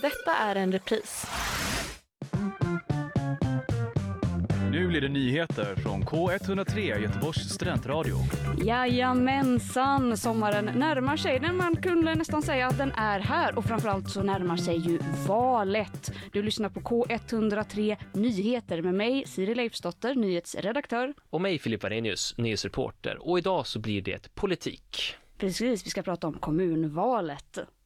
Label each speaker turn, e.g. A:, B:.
A: Detta är en repris.
B: Nu blir det nyheter från K103 Göteborgs studentradio.
A: Jajamensan, sommaren närmar sig. Man kunde nästan säga att den är här och framförallt så närmar sig ju valet. Du lyssnar på K103 Nyheter med mig, Siri Leifsdotter, nyhetsredaktör.
C: Och mig, Filip Arrhenius, nyhetsreporter. Och idag så blir det politik.
A: Precis, vi ska prata om kommunvalet.